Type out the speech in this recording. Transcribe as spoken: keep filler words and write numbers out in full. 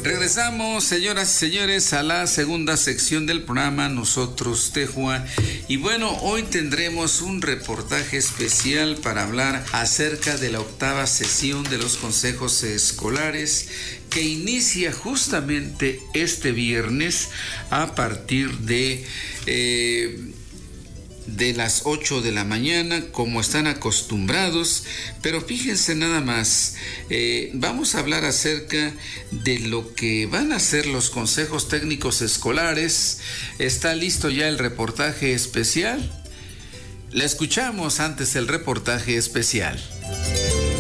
Regresamos, señoras y señores, a la segunda sección del programa Nosotros Tejua. Y bueno, hoy tendremos un reportaje especial para hablar acerca de la octava sesión de los consejos escolares que inicia justamente este viernes a partir de... Eh, de las ocho de la mañana, como están acostumbrados. Pero fíjense nada más, eh, vamos a hablar acerca de lo que van a hacer los consejos técnicos escolares. ¿Está listo ya el reportaje especial? La escuchamos antes el reportaje especial.